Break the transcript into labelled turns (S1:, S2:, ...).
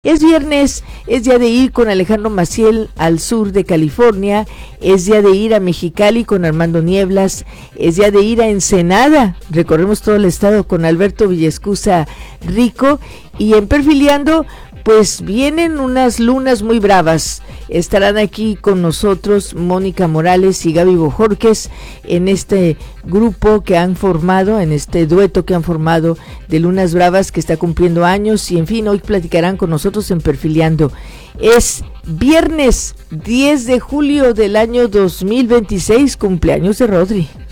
S1: Es viernes, es día de ir con Alejandro Maciel al sur de California, es día de ir a Mexicali con Armando Nieblas, es día de ir a Ensenada, recorremos todo el estado con Alberto Villescusa Rico, y en Perfiliando pues vienen unas lunas muy bravas. Estarán aquí con nosotros Mónica Morales y Gaby Bojorquez en este grupo que han formado, en este dueto que han formado de Lunas Bravas, que está cumpliendo años, y en fin, hoy platicarán con nosotros en Perfiliando. Es viernes 10 de julio del año 2026, cumpleaños de Rodri.